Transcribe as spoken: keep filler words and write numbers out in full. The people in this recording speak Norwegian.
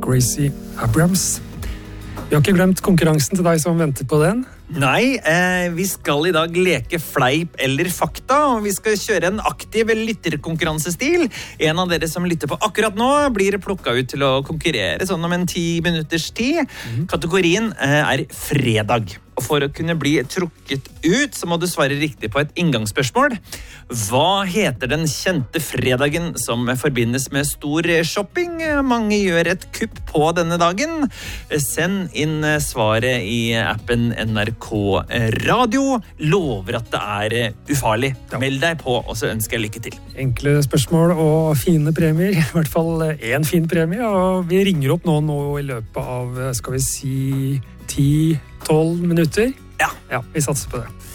Gracie Abrams. Vi har ikke glemt konkurransen til deg som venter på den. Nei, eh, vi skal i dag leke fleip eller fakta, og vi skal kjøre en aktiv lytterkonkurransestil. En av dere som lytter på akkurat nå blir plukket ut til å konkurrere sånn om en ti minutters tid. Mm. Kategorien eh, er fredag. Og for å kunne bli trukket ut, så må du svare riktig på et inngangsspørsmål. Hva heter den kjente fredagen som forbindes med stor shopping? Mange gjør et kupp på denne dagen. Send inn svaret i appen N R K Radio. Lover at det er ufarlig. Meld deg på, og så ønsker jeg lykke til. Enkle spørsmål og fine premier. I hvert fall en fin premie. Og vi ringer opp nå, nå i løpet av, skal vi si, ti tolv minutter. Ja. Ja, vi satser på det.